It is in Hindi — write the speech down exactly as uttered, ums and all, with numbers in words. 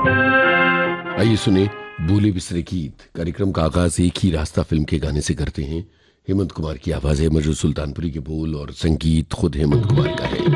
आइए सुने बोले बिसरे गीत। कार्यक्रम का आगाज एक ही रास्ता फिल्म के गाने से करते हैं। हेमंत कुमार की आवाज है, मजरू सुल्तानपुरी के बोल और संगीत खुद हेमंत कुमार का है।